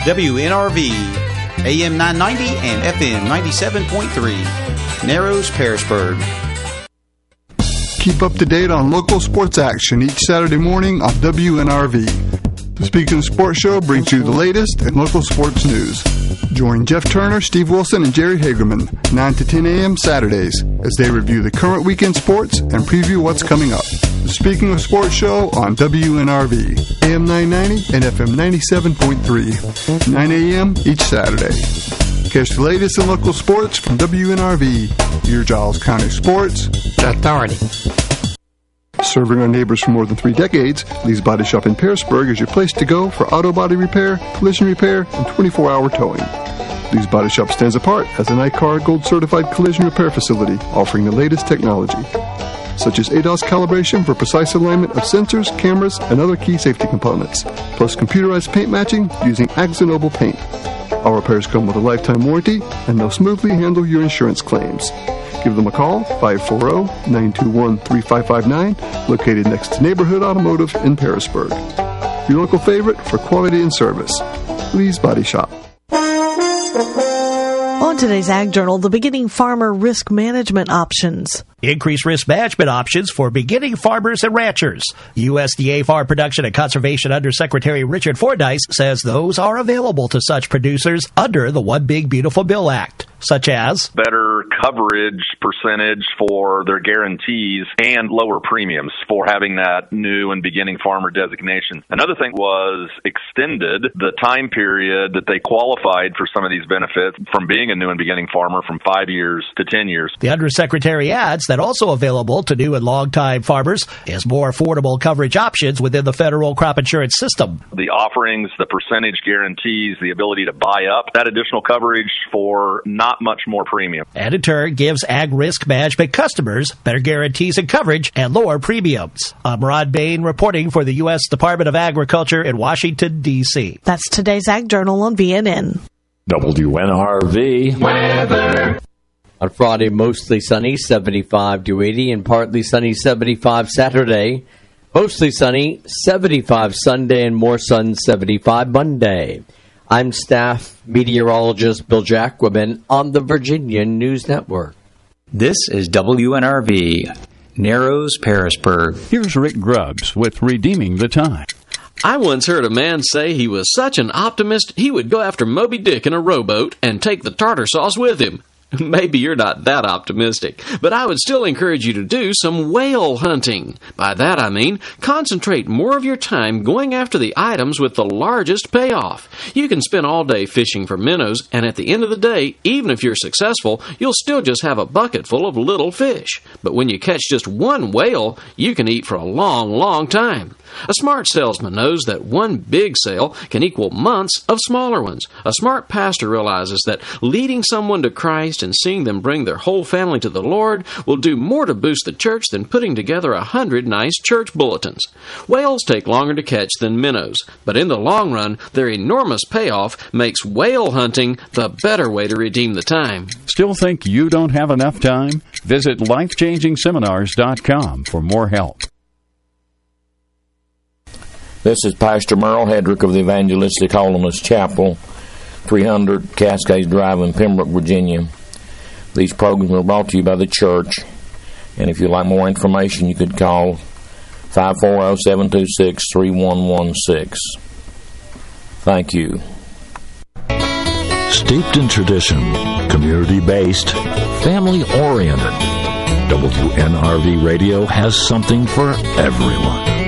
WNRV, AM 990 and FM 97.3, Narrows, Pearisburg. Keep up to date on local sports action each Saturday morning on WNRV. The Speaking of Sports Show brings you the latest in local sports news. Join Jeff Turner, Steve Wilson, and Jerry Hagerman 9 to 10 a.m. Saturdays as they review the current weekend sports and preview what's coming up. The Speaking of Sports Show on WNRV, AM 990 and FM 97.3, 9 a.m. each Saturday. Catch the latest in local sports from WNRV, your Giles County Sports Authority. Serving our neighbors for more than 3 decades, Lee's Body Shop in Pearisburg is your place to go for auto body repair, collision repair, and 24-hour towing. Lee's Body Shop stands apart as an ICAR Gold Certified collision repair facility offering the latest technology, such as ADAS calibration for precise alignment of sensors, cameras, and other key safety components, plus computerized paint matching using Axonoble paint. Our repairs come with a lifetime warranty, and they'll smoothly handle your insurance claims. Give them a call, 540-921-3559, located next to Neighborhood Automotive in Pearisburg. Your local favorite for quality and service, Lee's Body Shop. On today's Ag Journal, the beginning farmer risk management options. Increased risk management options for beginning farmers and ranchers. USDA Farm Production and Conservation Undersecretary Richard Fordyce says those are available to such producers under the One Big Beautiful Bill Act, such as better coverage percentage for their guarantees and lower premiums for having that new and beginning farmer designation. Another thing was extended the time period that they qualified for some of these benefits from being a new and beginning farmer from 5 years to 10 years. The Undersecretary adds that also available to new and long-time farmers is more affordable coverage options within the federal crop insurance system. The offerings, the percentage guarantees, the ability to buy up that additional coverage for not much more premium. And in turn gives ag risk management customers better guarantees and coverage and lower premiums. I'm Rod Bain reporting for the U.S. Department of Agriculture in Washington, D.C. That's today's Ag Journal on VNN. WNRV weather. On Friday, mostly sunny, 75 to 80, and partly sunny, 75 Saturday. Mostly sunny, 75 Sunday, and more sun, 75 Monday. I'm staff meteorologist Bill Jacquemin on the Virginia News Network. This is WNRV, Narrows, Pearisburg. Here's Rick Grubbs with Redeeming the Time. I once heard a man say he was such an optimist he would go after Moby Dick in a rowboat and take the tartar sauce with him. Maybe you're not that optimistic, but I would still encourage you to do some whale hunting. By that I mean concentrate more of your time going after the items with the largest payoff. You can spend all day fishing for minnows, and at the end of the day, even if you're successful, you'll still just have a bucket full of little fish. But when you catch just one whale, you can eat for a long, long time. A smart salesman knows that one big sale can equal months of smaller ones. A smart pastor realizes that leading someone to Christ and seeing them bring their whole family to the Lord will do more to boost the church than putting together 100 nice church bulletins. Whales take longer to catch than minnows, but in the long run, their enormous payoff makes whale hunting the better way to redeem the time. Still think you don't have enough time? Visit lifechangingseminars.com for more help. This is Pastor Merle Hedrick of the Evangelistic Holiness Chapel, 300 Cascades Drive in Pembroke, Virginia. These programs are brought to you by the church, and if you'd like more information, you could call 540-726-3116. Thank you. Steeped in tradition, community-based, family-oriented, WNRV Radio has something for everyone.